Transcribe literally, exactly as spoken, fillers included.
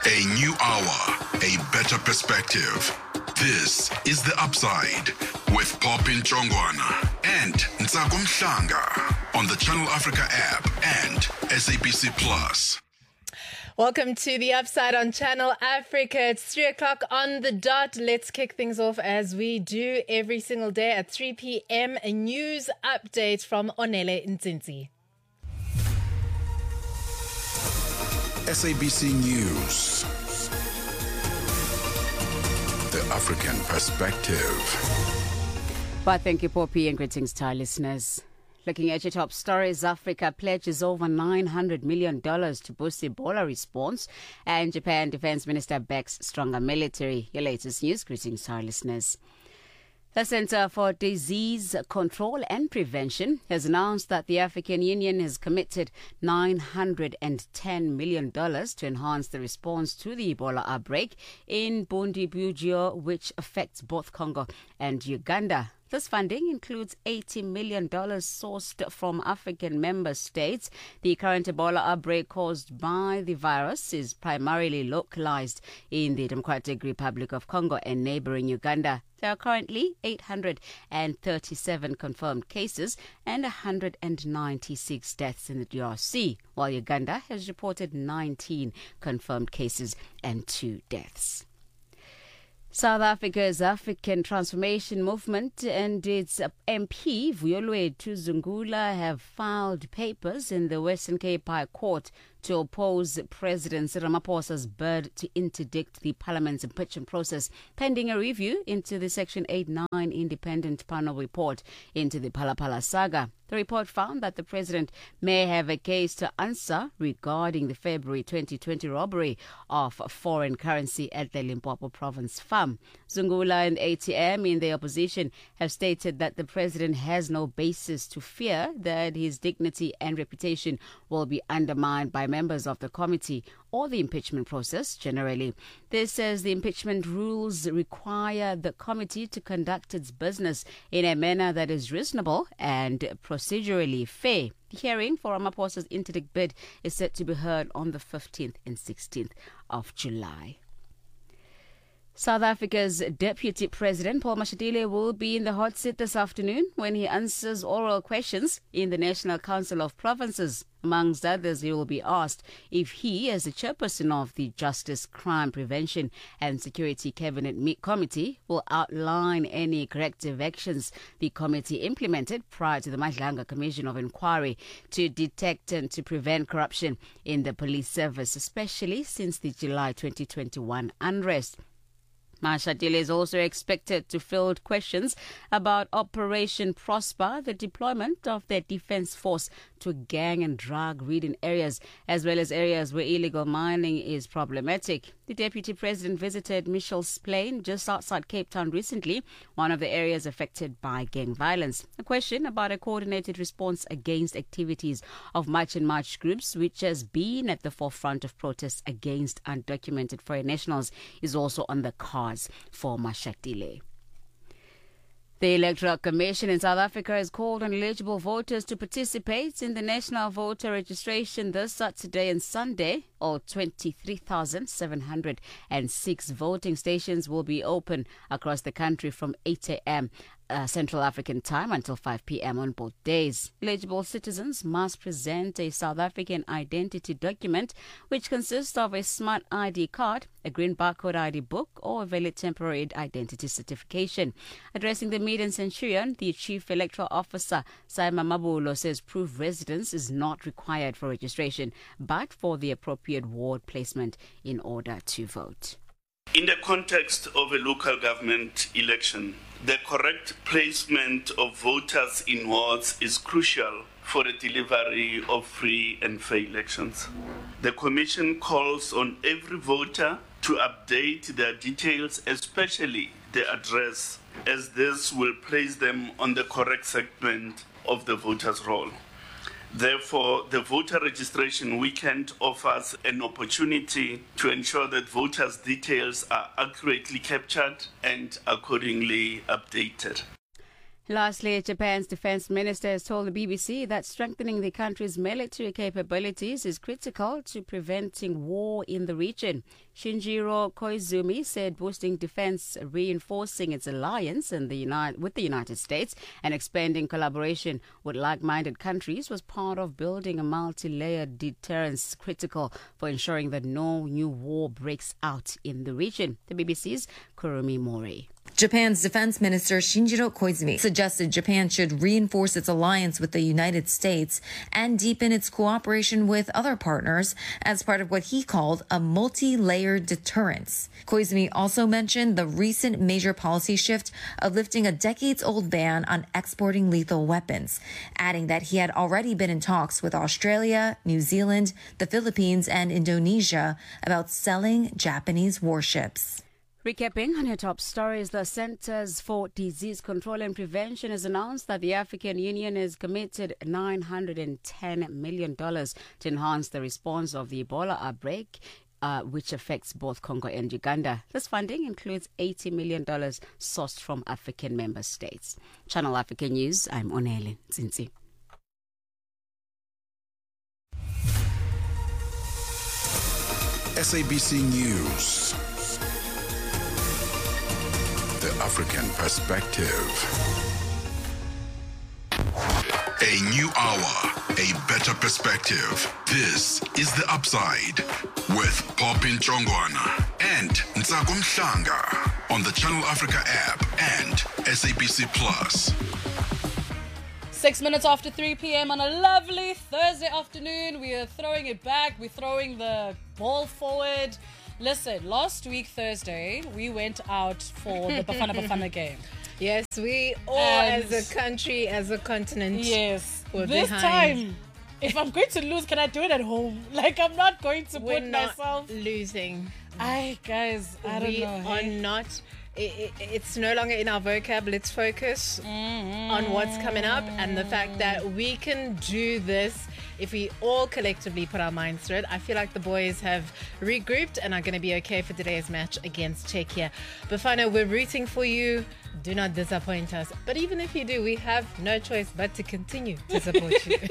A new hour, a better perspective. This is The Upside with Popin Chongwana and Ntsako Mhlanga on the Channel Africa app and S A B C Plus. Welcome to The Upside on Channel Africa. It's three o'clock on the dot. Let's kick things off as we do every single day at three p.m. A news update from Onele Ntsinzi. S A B C News. The African Perspective. But thank you, Poppy, and greetings to our listeners. Looking at your top stories, Africa pledges over nine hundred million dollars to boost Ebola response, and Japan Defense Minister backs stronger military. Your latest news. Greetings to our listeners. The Center for Disease Control and Prevention has announced that the African Union has committed nine hundred ten million dollars to enhance the response to the Ebola outbreak in Bundibugyo, which affects both Congo and Uganda. This funding includes eighty million dollars sourced from African member states. The current Ebola outbreak caused by the virus is primarily localized in the Democratic Republic of Congo and neighboring Uganda. There are currently eight hundred thirty-seven confirmed cases and one hundred ninety-six deaths in the D R C, while Uganda has reported nineteen confirmed cases and two deaths. South Africa's African Transformation Movement and its M P, Vuyolwethu Zungula, have filed papers in the Western Cape High Court to oppose President Ramaphosa's bid to interdict the Parliament's impeachment process, pending a review into the Section eighty-nine independent panel report into the Phala-Phala saga. The report found that the president may have a case to answer regarding the February twenty twenty robbery of foreign currency at the Limpopo province farm. Zungula and A T M in the opposition have stated that the president has no basis to fear that his dignity and reputation will be undermined by members of the committee or the impeachment process generally. This says the impeachment rules require the committee to conduct its business in a manner that is reasonable and procedurally fair. The hearing for Ramaphosa's interdict bid is set to be heard on the fifteenth and sixteenth of July. South Africa's Deputy President Paul Mashatile will be in the hot seat this afternoon when he answers oral questions in the National Council of Provinces. Amongst others, he will be asked if he, as the chairperson of the Justice, Crime Prevention and Security Cabinet Committee, will outline any corrective actions the committee implemented prior to the Madlanga Commission of Inquiry to detect and to prevent corruption in the police service, especially since the July twenty twenty-one unrest. Mashatile is also expected to field questions about Operation Prosper, the deployment of their defense force to gang and drug-ridden areas, as well as areas where illegal mining is problematic. The deputy president visited Mitchell's Plain just outside Cape Town recently, one of the areas affected by gang violence. A question about a coordinated response against activities of March and March groups, which has been at the forefront of protests against undocumented foreign nationals, is also on the cards for Mashatile. The Electoral Commission in South Africa has called on eligible voters to participate in the National Voter Registration this Saturday and Sunday. All twenty-three thousand seven hundred six voting stations will be open across the country from eight a.m. Uh, Central African time until five p.m. on both days. Eligible citizens must present a South African identity document, which consists of a smart I D card, a green barcode I D book, or a valid temporary identity certification. Addressing the Median Centurion, the Chief Electoral Officer, Saima Mabulo, says proof residence is not required for registration, but for the appropriate ward placement in order to vote. In the context of a local government election, the correct placement of voters in wards is crucial for the delivery of free and fair elections. The Commission calls on every voter to update their details, especially the address, as this will place them on the correct segment of the voter's roll. Therefore, the voter registration weekend offers an opportunity to ensure that voters' details are accurately captured and accordingly updated. Lastly, Japan's defense minister has told the B B C that strengthening the country's military capabilities is critical to preventing war in the region. Shinjiro Koizumi said boosting defense, reinforcing its alliance in the Uni- with the United States and expanding collaboration with like-minded countries was part of building a multi-layered deterrence critical for ensuring that no new war breaks out in the region. The B B C's Kurumi Mori. Japan's defense minister Shinjiro Koizumi suggested Japan should reinforce its alliance with the United States and deepen its cooperation with other partners as part of what he called a multi-layered deterrence. Koizumi also mentioned the recent major policy shift of lifting a decades-old ban on exporting lethal weapons, adding that he had already been in talks with Australia, New Zealand, the Philippines, and Indonesia about selling Japanese warships. Recapping on your top stories, the Centers for Disease Control and Prevention has announced that the African Union has committed nine hundred ten million dollars to enhance the response of the Ebola outbreak, uh, which affects both Congo and Uganda. This funding includes eighty million dollars sourced from African member states. Channel Africa News, I'm Onele Zinzi. S A B C News. The African Perspective. A new hour, a better perspective. This is The Upside with Popin Chongwana and Ntsako Mhlanga on the Channel Africa app and S A B C Plus. Six minutes after three p.m. on a lovely Thursday afternoon. We are throwing it back. We're throwing the ball forward. Listen, last week, Thursday, we went out for the Bafana Bafana game. Yes, we all And- as a country, as a continent. Yes. We're This behind. time, if I'm going to lose, can I do it at home? Like, I'm not going to We're put not myself... losing. I, guys, I don't we know. are hey? not. It, it, it's no longer in our vocab. Let's focus Mm-hmm. on what's coming up and the fact that we can do this if we all collectively put our minds to it. I feel like the boys have regrouped and are going to be okay for today's match against Czechia. Bafana, we're rooting for you. Do not disappoint us. But even if you do, we have no choice but to continue to support you.